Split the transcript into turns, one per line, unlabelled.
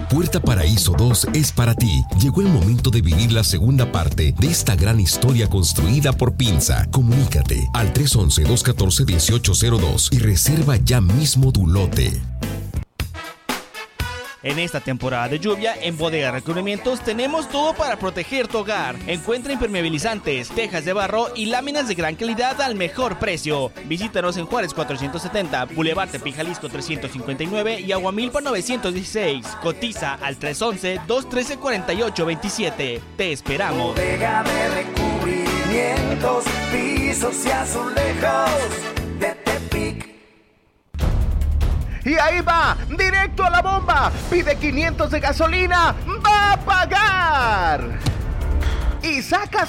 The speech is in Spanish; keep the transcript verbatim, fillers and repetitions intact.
Puerta Paraíso dos es para ti. Llegó el momento de vivir la segunda parte de esta gran historia construida por Pinza. Comunícate al tres once, dos catorce, dieciocho cero dos y reserva ya mismo tu lote.
En esta temporada de lluvia, en Bodega Recubrimientos tenemos todo para proteger tu hogar. Encuentra impermeabilizantes, tejas de barro y láminas de gran calidad al mejor precio. Visítanos en Juárez cuatrocientos setenta, Boulevard Tepic Jalisco trescientos cincuenta y nueve y Aguamilpa novecientos dieciséis. Cotiza al tres once, dos trece, cuarenta y ocho veintisiete. Te esperamos.
Bodega de Recubrimientos, pisos y azulejos de Tepic.
Y ahí va, directo a la bomba. Pide quinientos de gasolina, va a pagar. Y saca